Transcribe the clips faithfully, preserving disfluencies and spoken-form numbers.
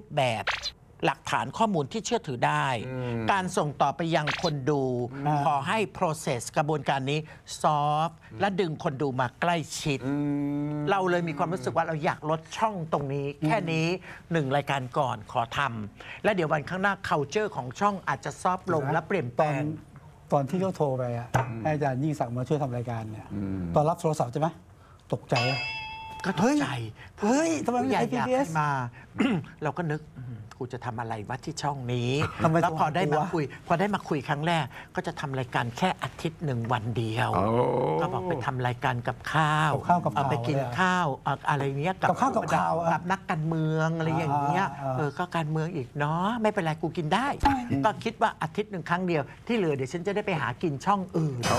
แบบหลักฐานข้อมูลที่เชื่อถือได้การส่งต่อไปยังคนดูขอให้ process กระบวนการนี้ซอฟและดึงคนดูมาใกล้ชิดเราเลยมีความรู้สึกว่าเราอยากลดช่องตรงนี้แค่นี้หนึ่งรายการก่อนขอทำและเดี๋ยววันข้างหน้า culture ของช่องอาจจะซอฟลงและเปลี่ยนแปลงตอนที่เขาโทรไปอ่ะให้อาจารย์ยิ่งศักดิ์มาช่วยทำรายการเนี่ยตอนรับโทรศัพท์ใช่ไหมตกใจก็ตกใจเฮ้ยทำไมไม่ใหญ่ไออยากพี บี เอสให้มา เราก็นึกกูจะทำอะไรวะที่ช่องนี้ทำไมแล้วพอได้ตัวมาคุยพอได้มาคุยครั้งแรกก็จะทำรายการแค่อาทิตย์หนึ่งวันเดียวก็บอกไปทำรายการกับข้าวเอาไปกินข้าวอะไรเงี้ยกับข้าวกับข่าวกับนักการเมืองอะไรอย่างเงี้ยเออก็การเมืองอีกเนาะไม่เป็นไรกูกินได้ก็คิดว่าอาทิตย์หนึ่งครั้งเดียวที่เหลือเดี๋ยวฉันจะได้ไปหากินช่องอื่น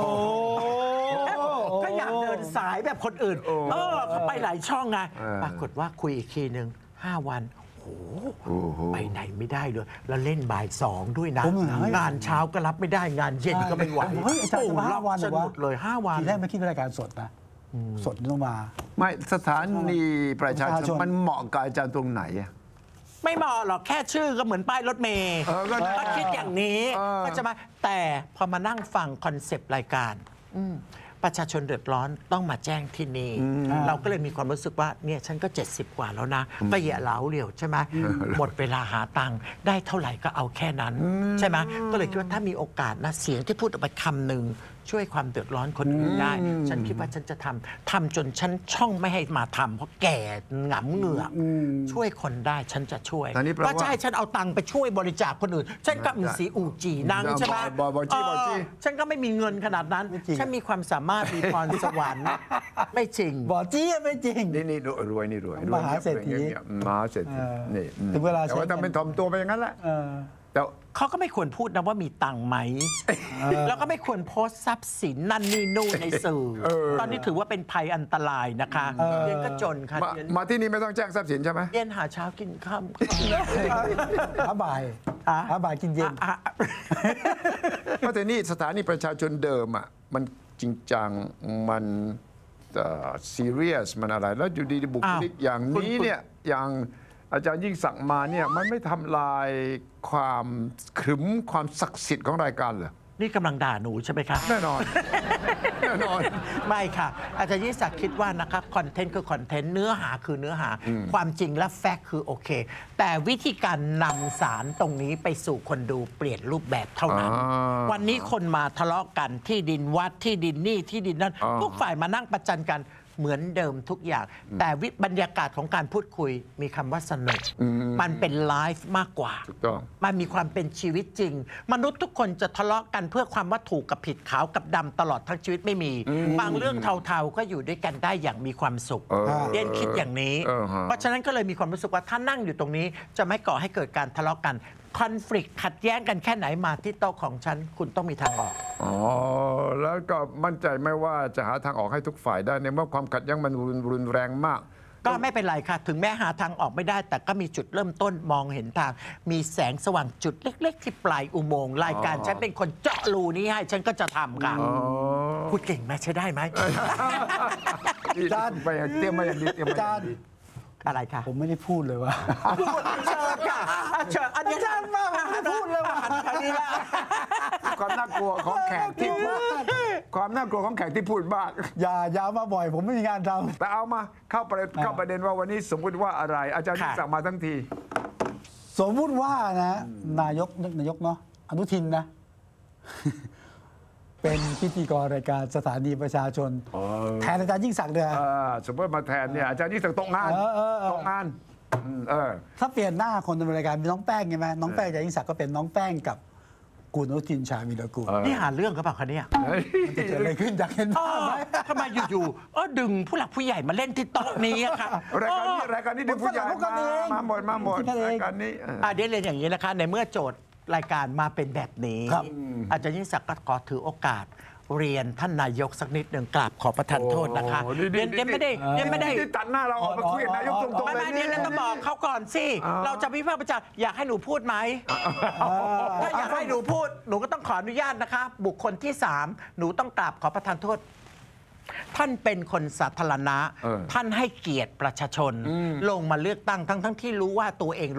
ก็อยากเดินสายแบบคนอื่นเออเขาไปหลายช่องไงปรากฏว่าคุยอีกทีหนึ่งห้าวันโอ้โหไปไหนไม่ได้เลยแล้วเล่นบ่ายสองด้วยนะงานเช้าก็รับไม่ได้งานเย็นก็ไม่ไหวเฮ้ยอาจารย์ห้าวันสนุกเลยห้าวันทีแรกไม่คิดรายการสดนะสดต้องมาไม่สถานีประชาชนมันเหมาะกับอาจารย์ตรงไหนอะไม่เหมาะหรอกแค่ชื่อก็เหมือนป้ายรถเมล์ก็คิดอย่างนี้ก็จะมาแต่พอมานั่งฟังคอนเซปต์รายการประชาชนเดือดร้อนต้องมาแจ้งที่นี่เราก็เลยมีความรู้สึกว่าเนี่ยฉันก็เจ็ดสิบกว่าแล้วนะก็อย่าเหลาเหลี่ยวใช่ไหมหมดเวลาหาตังค์ได้เท่าไหร่ก็เอาแค่นั้นใช่ไหมก็เลยคิดว่าถ้ามีโอกาสนะเสียงที่พูดออกไปคำหนึ่งช่วยความเดือดร้อนคนอื่นได้ฉันคิดว่าฉันจะทำทำจนฉันช่องไม่ให้มาทำเพราะแก่หงำเหงือกช่วยคนได้ฉันจะช่วยก็จะให้ฉันเอาตังค์ไปช่วยบริจาคคนอื่นฉันก็มีสีอูจีนังใช่ไหมฉันก็ไม่มีเงินขนาดนั้นฉันมีความสามารถมีพรสวรรค์ไม่จริงบอจี้ไม่จริงนี่นี่รวยนี่รวยมหาเศรษฐีมหาเศรษฐีนี่ถึงเวลาแต่ว่าทำเป็นถ่อมตัวไปอย่างนั้นแหละแต่เขาก็ไม่ควรพูดนะว่ามีตังค์ไหมแล้วก็ไม่ควรโพสต์ทรัพย์สินนั่นนี่นู่นในสื่อตอนนี้ถือว่าเป็นภัยอันตรายนะคะเรียนก็จนค่ะมาที่นี่ไม่ต้องแจ้งทรัพย์สินใช่ไหมเย็นหาเช้ากินค่ำหาบ่ายหาบ่ายกินเย็นเพราะแต่นี่สถานีประชาชนเดิมอ่ะมันจริงจังมันซีเรียสมันอะไรแล้วอยู่ดีบุคลิกอย่างนี้เนี่ยอย่างอาจารย์ยิ่งศักดิ์มาเนี่ยมันไม่ทำลายความขรึมความศักดิ์สิทธิ์ของรายการเหรอนี่กำลังด่าหนูใช่ไหมคะแน่นอนแน่นอนไม่ค่ะอาจารย์ยิ่งศักดิ์คิดว่านะคะคอนเทนต์คือคอนเทนต์เนื้อหาคือเนื้อหาความจริงและแฟกต์คือโอเคแต่วิธีการนำสารตรงนี้ไปสู่คนดูเปลี่ยนรูปแบบเท่านั้นวันนี้คนมาทะเลาะกันที่ดินวัดที่ดินนี่ที่ดินนั่นทุกฝ่ายมานั่งประจันกันเหมือนเดิมทุกอย่างแต่วิบรรยากาศของการพูดคุยมีคำว่าสนุกมันเป็นไลฟ์มากกว่ามันมีความเป็นชีวิตจริงมนุษย์ทุกคนจะทะเลาะกันเพื่อความว่าถูกกับผิดขาวกับดำตลอดทั้งชีวิตไม่มีบางเรื่องเทาๆก็อยู่ด้วยกันได้อย่างมีความสุขเรียนคิดอย่างนี้เพราะฉะนั้นก็เลยมีความรู้สึกว่าถ้านั่งอยู่ตรงนี้จะไม่ก่อให้เกิดการทะเลาะกันคอนฟ lict ขัดแย้งกันแค่ไหนมาที่โต๊ะของฉันคุณต้องมีทางออกอ๋อแล้วก็มั่นใจไหมว่าจะหาทางออกให้ทุกฝ่ายได้ในเมื่อความขัดแย้งมันรุนแรงมากก็ไม่เป็นไรค่ะถึงแม้หาทางออกไม่ได้แต่ก็มีจุดเริ่มต้นมองเห็นทางมีแสงสว่างจุดเล็กๆที่ปลายอุโมงค์รายการฉันเป็นคนเจาะรูนี้ให้ฉันก็จะทำค่ะพูดเก่งไหมใช้ได้ไหมจานไปเตรียมมาอย่างดีเตรียมมาอย่างดีอะไรคะผมไม่ได้พูดเลยว่าเชิญค่ะเชิญอันนี้ท่านมาพูดเลยว่าอันนี้ละความน่ากลัวของแขกที่พูดความน่ากลัวของแขกที่พูดมากอย่าอย่ามาบ่อยผมไม่มีงานทำแต่เอามาเข้าประเด็นเข้าประเด็นว่าวันนี้สมมติว่าอะไรอาจารย์สั่งมาทั้งทีสมมุติว่านะนายกนายกเนาะอนุทินนะเป็นพิธีกรรายการสถานีประชาชนแทนอาจารย์ยิ่งศักดิ์เลยสมมติมาแทนเนี่ยอาจารย์ยิ่งศักดิ์ตกงานตกงานถ้าเปลี่ยนหน้าคนในรายการมีน้องแป้งใช่ไหมน้องแป้งอาจารย์ยิ่งศักดิ์ก็เป็นน้องแป้งกับกูอนุทินชาญวีรกูลนี่หาเรื่องเขาเปล่าคะเนี่ยมันจะเกิดอะไรขึ้นอยากเห็นภาพไหมทำไมอยู่ๆก็ดึงผู้หลักผู้ใหญ่มาเล่นที่โต๊ะนี้ค่ะรายการนี้รายการนี้ดึงผู้ใหญ่มาหมดมาหมดรายการนี้เดี๋ยวเรียนอย่างนี้นะคะในเมื่อโจทย์รายการมาเป็นแบบนี้อาจารย์ยิ่งศักดิ์ก็ขอถือโอกาสเรียนท่านนายกสักนิดหนึ่งกราบขอประทานโทษนะคะเรียนเรียนไม่ได้เรียนไม่ได้ตัดหน้าเราออกมาคุยนายกตรงๆเลยไม่เรียนต้องบอกเขาก่อนสิเราจะวิพากษ์วิจารณ์อยากให้หนูพูดไหมถ้าอยากให้หนูพูดหนูก็ต้องขออนุญาตนะคะบุคคลที่สามหนูต้องกราบขอประทานโทษท่านเป็นคนสาธารณะท่านให้เกียรติประชาชนลงมาเลือกตั้งทั้งๆที่รู้ว่าตัวเอง